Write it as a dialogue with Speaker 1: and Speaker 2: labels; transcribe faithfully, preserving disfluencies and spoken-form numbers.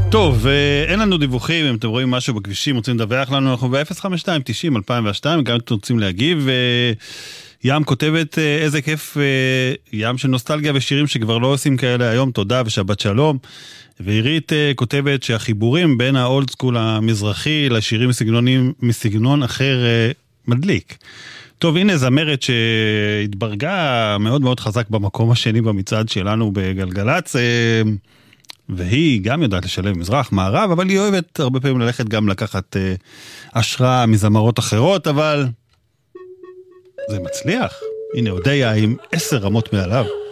Speaker 1: טוב, אין לנו דיווחים, אם אתם רואים משהו בכבישים, רוצים לדווח לנו, אנחנו ב-אפס חמש שתיים תשעים אלפיים ושתיים, גם אתם רוצים להגיב, ים כותבת איזה כיף, ים של נוסטלגיה ושירים שכבר לא עושים כאלה היום, תודה ושבת שלום, ועירית כותבת שהחיבורים בין האולד סקול המזרחי לשירים מסגנונים, מסגנון אחר מדליק. טוב, הנה זמרת שהתברגה מאוד מאוד חזק במקום השני במצעד שלנו בגלגלץ, והיא גם יודעת לשלב מזרח, מערב, אבל היא אוהבת הרבה פעמים ללכת גם לקחת אה, השראה מזמרות אחרות, אבל זה מצליח. הנה, הודיה עם עשר רמות מעליו.